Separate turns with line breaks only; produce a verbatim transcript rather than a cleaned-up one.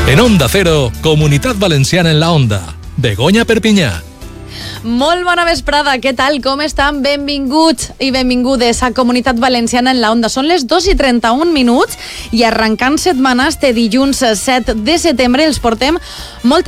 En Onda Cero, Comunitat Valenciana en la Onda. Begoña Perpinyà.
Molt bona vesprada, què tal, com estan? Benvinguts i benvingudes a Comunitat Valenciana en la Onda. Són les dos i trenta-un minuts i arrencant setmana este dilluns set de setembre els portem molt